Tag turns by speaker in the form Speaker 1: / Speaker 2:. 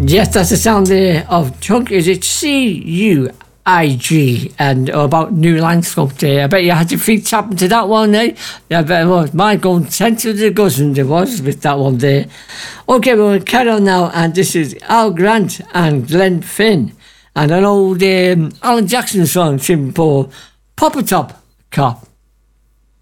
Speaker 1: Yes, that's the sound there of Chunk. Is it CUIG? And about New Landscope there. I bet you had your feet tapping to that one, eh? Yeah, I bet it was. My going sent to the guzzlings it was with that one there. Okay, we'll carry on now, and this is Al Grant and Glenn Finn. And an old Alan Jackson song, Simple Pop-A-Top Cop.